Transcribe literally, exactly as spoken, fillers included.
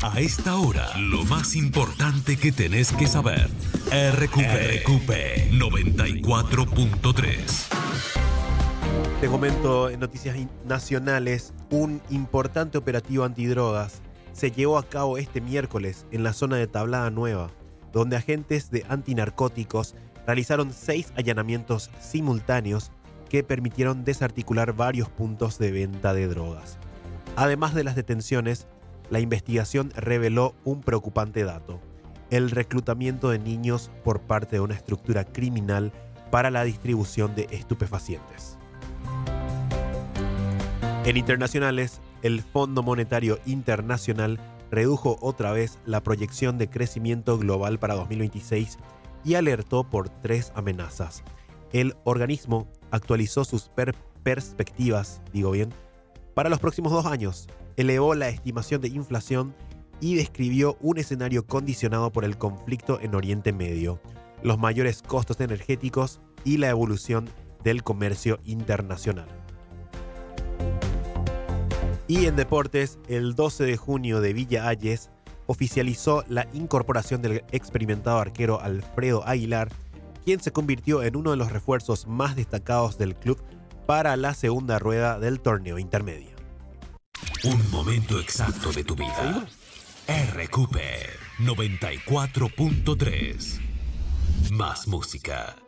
A esta hora, lo más importante que tenés que saber. R Q P, R Q P noventa y cuatro punto tres. Te comento en noticias nacionales, un importante operativo antidrogas se llevó a cabo este miércoles en la zona de Tablada Nueva, donde agentes de antinarcóticos realizaron seis allanamientos simultáneos que permitieron desarticular varios puntos de venta de drogas. Además de las detenciones, la investigación reveló un preocupante dato: el reclutamiento de niños por parte de una estructura criminal para la distribución de estupefacientes. En internacionales, el Fondo Monetario Internacional redujo otra vez la proyección de crecimiento global para dos mil veintiséis y alertó por tres amenazas. El organismo actualizó sus per- perspectivas, digo bien, para los próximos dos años, elevó la estimación de inflación y describió un escenario condicionado por el conflicto en Oriente Medio, los mayores costos energéticos y la evolución del comercio internacional. Y en deportes, el doce de junio de Villa Hayes oficializó la incorporación del experimentado arquero Alfredo Aguilar, quien se convirtió en uno de los refuerzos más destacados del club para la segunda rueda del torneo intermedio. Un momento exacto de tu vida. R Q P noventa y cuatro punto tres. Más música.